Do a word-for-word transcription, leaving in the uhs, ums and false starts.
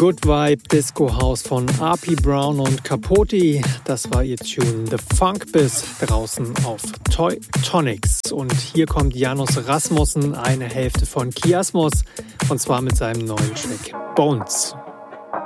Good Vibe Disco House von R P Brown und Capote. Das war ihr Tune The Funk Biz, draußen auf Toy Tonics. Und hier kommt Janus Rasmussen, eine Hälfte von Kiasmos, und zwar mit seinem neuen Track Bones.